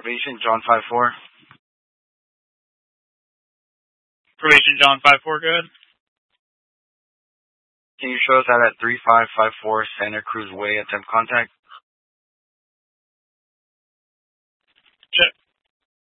Probation, John 5-4. Probation, John 5-4, go ahead. Can you show us that at 3554 Santa Cruz Way, attempt contact?